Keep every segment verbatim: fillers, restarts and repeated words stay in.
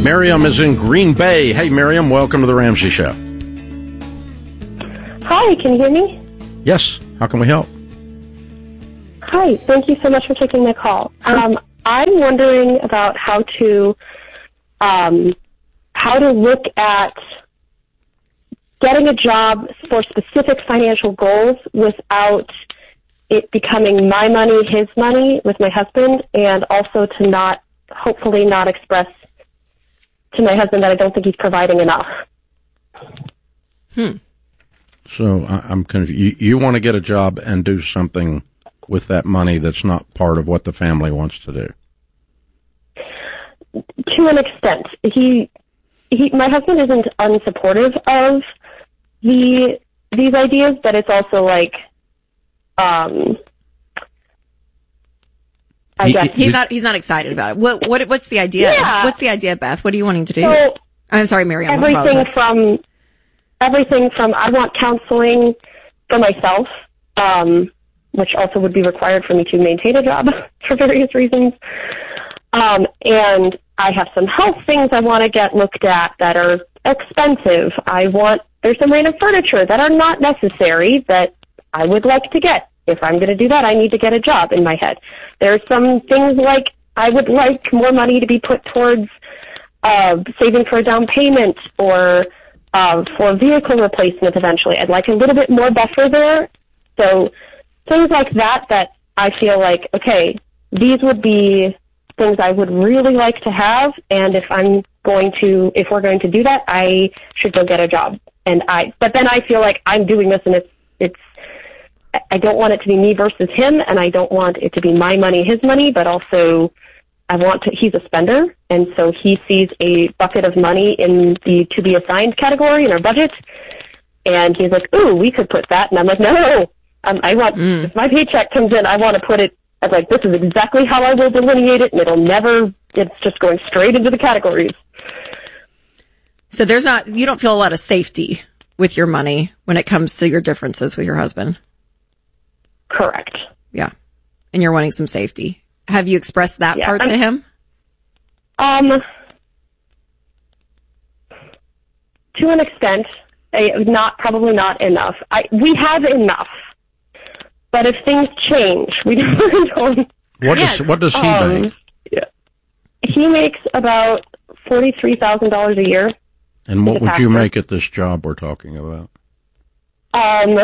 Miriam is in Green Bay. Hey, Miriam, welcome to the Ramsey Show. Hi, can you hear me? Yes. How can we help? Hi, thank you so much for taking my call. Um, I'm wondering about how to um, how to look at getting a job for specific financial goals without it becoming my money, his money with my husband, and also to not, hopefully not express to my husband that I don't think he's providing enough. Hmm. So I, I'm confused. You, you want to get a job and do something with that money that's not part of what the family wants to do? To an extent. He, he, my husband isn't unsupportive of the these ideas, but it's also like, um, I he, guess he's not he's not excited about it. What what what's the idea? Yeah. What's the idea, Beth? What are you wanting to do? So, I'm sorry, Miriam. Everything from everything from I want counseling for myself, um, which also would be required for me to maintain a job for various reasons. Um, and I have some health things I want to get looked at that are expensive. I want there's some random furniture that are not necessary that I would like to get. If I'm going to do that, I need to get a job in my head. There's some things like I would like more money to be put towards uh, saving for a down payment or uh, for vehicle replacement eventually. I'd like a little bit more buffer there. So things like that that I feel like, okay, these would be things I would really like to have, and if I'm going to, if we're going to do that, I should go get a job. And I, but then I feel like I'm doing this and it's, it's, I don't want it to be me versus him, and I don't want it to be my money, his money, but also I want to, he's a spender, and so he sees a bucket of money in the to be assigned category in our budget, and he's like, ooh, we could put that, and I'm like, no, um, I want, mm. if my paycheck comes in, I want to put it, I'm like, this is exactly how I will delineate it, and it'll never, it's just going straight into the categories. So there's not, you don't feel a lot of safety with your money when it comes to your differences with your husband? Correct. Yeah. And you're wanting some safety. Have you expressed that yeah, part I'm, to him? Um, to an extent, not, probably not enough. I, we have enough. But if things change, we don't. What yes. does what does he um, make? Yeah. He makes about forty-three thousand dollars a year. And what would you make at this job we're talking about? Um,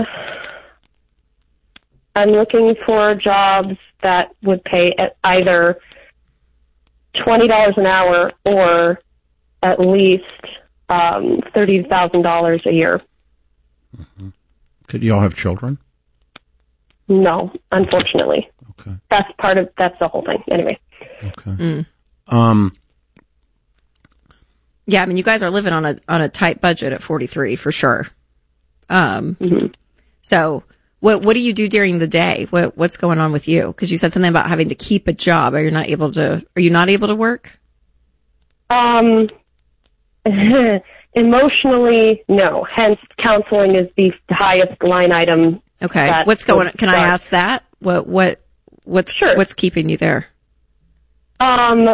I'm looking for jobs that would pay at either twenty dollars an hour or at least um, thirty thousand dollars a year. Mm-hmm. Could you all have children? No, unfortunately. Okay. That's part of, that's the whole thing. Anyway. Okay. Mm. Um. Yeah, I mean, you guys are living on a on a tight budget at forty-three for sure. Um. Mm-hmm. So, what what do you do during the day? What what's going on with you? Because you said something about having to keep a job. Are you not able to? Are you not able to work? Um. Emotionally, no. Hence, counseling is the highest line item. Okay. What's going on? Can I ask that? What, what, what's, sure. what's keeping you there? Um,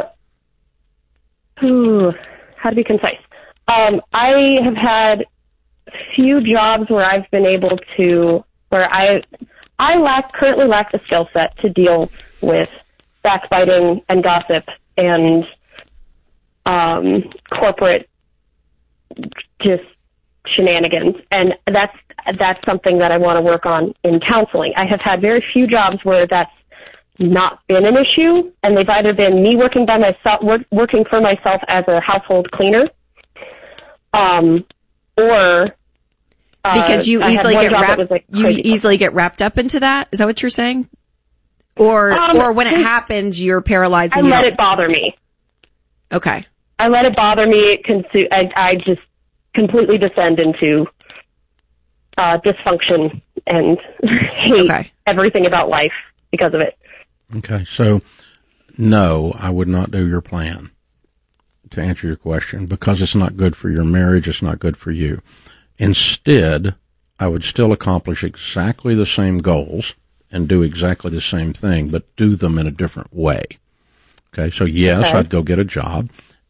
ooh, how to be concise. Um, I have had few jobs where I've been able to, where I, I lack, currently lack the skill set to deal with backbiting and gossip and, um, corporate just shenanigans. And that's, that's something that I want to work on in counseling. I have had very few jobs where that's not been an issue, and they've either been me working by myself, work, working for myself as a household cleaner, um, or uh, because you I easily get wrapped, like you easily get wrapped up into that. Is that what you're saying? Or, um, or when it happens, you're paralyzed. I and you let don't... it bother me. Okay. I let it bother me. It consu- I, I just completely descend into uh, dysfunction and hate okay. everything about life because of it. Okay, so no, I would not do your plan, to answer your question, because it's not good for your marriage, it's not good for you. Instead, I would still accomplish exactly the same goals and do exactly the same thing, but do them in a different way. Okay, so yes, okay. I'd go get a job,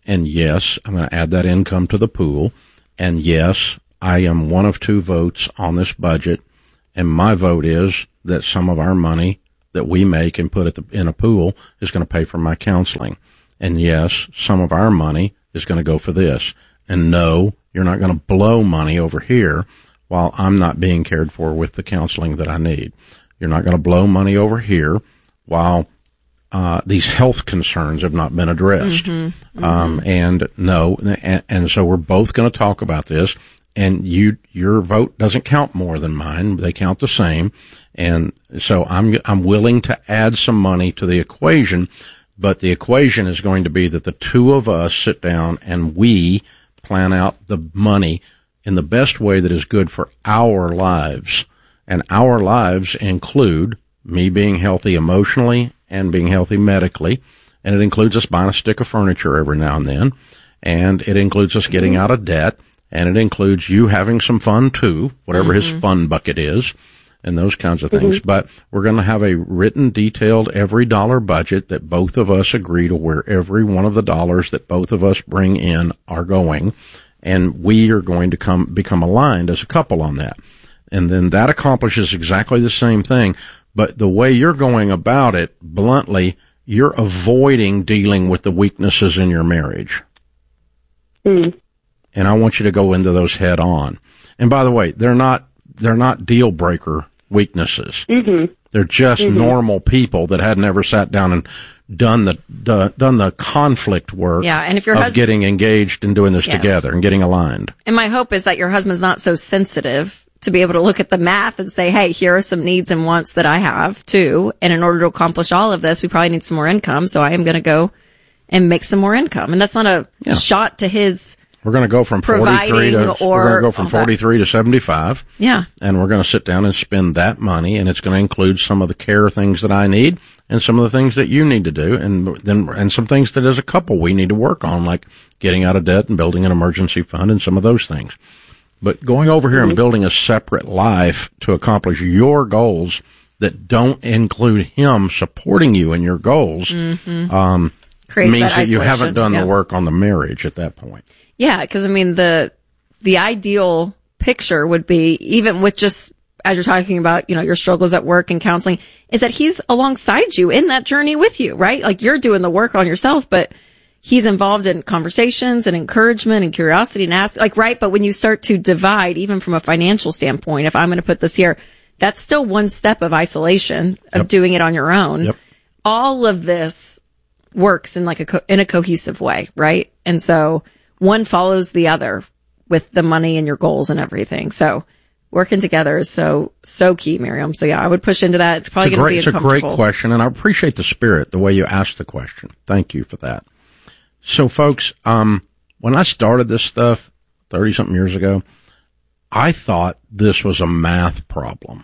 And yes, I'm going to add that income to the pool. And yes, I am one of two votes on this budget. And my vote is that some of our money that we make and put at the, in a pool is going to pay for my counseling. And yes, some of our money is going to go for this. And no, you're not going to blow money over here while I'm not being cared for with the counseling that I need. You're not going to blow money over here while uh these health concerns have not been addressed. Mm-hmm, mm-hmm. Um, and no, and, and so we're both going to talk about this. And you, your vote doesn't count more than mine. They count the same. And so I'm, I'm willing to add some money to the equation, but the equation is going to be that the two of us sit down and we plan out the money in the best way that is good for our lives. And our lives include me being healthy emotionally and being healthy medically. And it includes us buying a stick of furniture every now and then. And it includes us getting out of debt. And it includes you having some fun too, whatever mm-hmm. his fun bucket is, and those kinds of things. Mm-hmm. But we're going to have a written, detailed, every dollar budget that both of us agree to where every one of the dollars that both of us bring in are going. And we are going to come, become aligned as a couple on that. And then that accomplishes exactly the same thing. But the way you're going about it, bluntly, you're avoiding dealing with the weaknesses in your marriage. Mm. And I want you to go into those head on. And by the way, they're not, they're not deal breaker weaknesses. Mm-hmm. They're just mm-hmm. normal people that had never sat down and done the, the done the conflict work yeah, and if your of husband, getting engaged and doing this yes. together and getting aligned. And my hope is that your husband's not so sensitive to be able to look at the math and say, hey, here are some needs and wants that I have too. And in order to accomplish all of this, we probably need some more income. So I am going to go and make some more income. And that's not a yeah. shot to his We're going to go from forty-three to, we're going to go from forty-three to seventy-five. Yeah. And we're going to sit down and spend that money, and it's going to include some of the care things that I need and some of the things that you need to do, and then, and some things that as a couple we need to work on, like getting out of debt and building an emergency fund and some of those things. But going over here mm-hmm. and building a separate life to accomplish your goals that don't include him supporting you in your goals, mm-hmm. um, means that, that you haven't done yeah. the work on the marriage at that point. Yeah, because, I mean, the the ideal picture would be, even with just, as you're talking about, you know, your struggles at work and counseling, is that he's alongside you in that journey with you, right? Like, you're doing the work on yourself, but he's involved in conversations and encouragement and curiosity and ask, like, right? But when you start to divide, even from a financial standpoint, if I'm going to put this here, that's still one step of isolation of yep. doing it on your own. Yep. All of this works in like a, co- in a cohesive way, right? And so one follows the other with the money and your goals and everything. So working together is so, so key, Miriam. So yeah, I would push into that. It's probably going to be It's a great question, and I appreciate the spirit, the way you asked the question. Thank you for that. So folks, um, when I started this stuff thirty something years ago, I thought this was a math problem.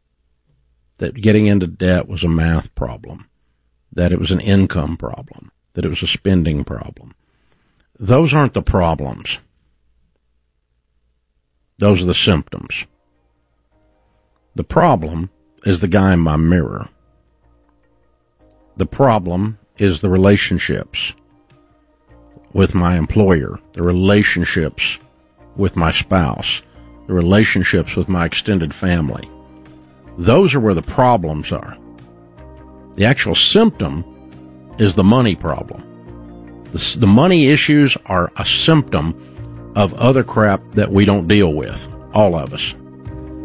That getting into debt was a math problem. That it was an income problem. That it was a spending problem. Those aren't the problems. Those are the symptoms. The problem is the guy in my mirror. The problem is the relationships with my employer, the relationships with my spouse, the relationships with my extended family. Those are where the problems are. The actual symptom is the money problem. The, the money issues are a symptom of other crap that we don't deal with, all of us.